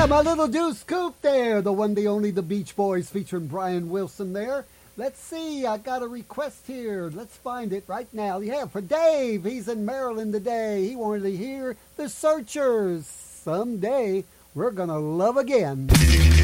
Yeah, my little Deuce Coupe there. The one, the only, the Beach Boys featuring Brian Wilson there. Let's see, I got a request here. Let's find it right now. Yeah, for Dave. He's in Maryland today. He wanted to hear the Searchers. Someday we're going to love again.